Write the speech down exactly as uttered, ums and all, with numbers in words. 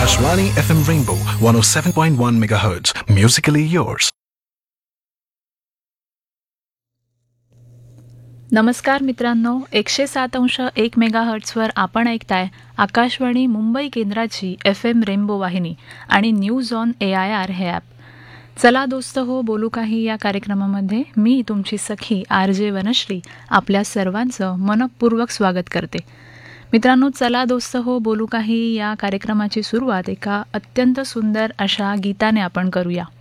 Akashvani F M Rainbow one oh seven point one megahertz. Musically yours. नमस्कार मित्रांनो, एकशे सात अंश एक मेगाहर्ट्झवर आपण ऐकताय आकाशवाणी मुंबई केंद्राची एफ एम रेनबो वाहिनी आणि news on A I R हे ॲप. चला दोस्त हो बोलू काही या कार्यक्रमामध्ये मी तुमची सखी आर जे वनश्री आपल्या सर्वांचं मनपूर्वक स्वागत करते. मित्रांनो, चला दोस्त हो बोलू काही या कार्यक्रमाची सुरुवात एका अत्यंत सुंदर अशा गीताने आपण करूया.